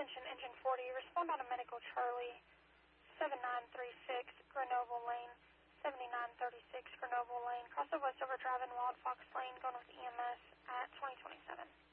attention, engine 40. Respond on a medical Charlie 7936 Grenoble Lane, 7936 Grenoble Lane. Cross the Westover Drive in Wild Fox Lane, going with EMS at 2027.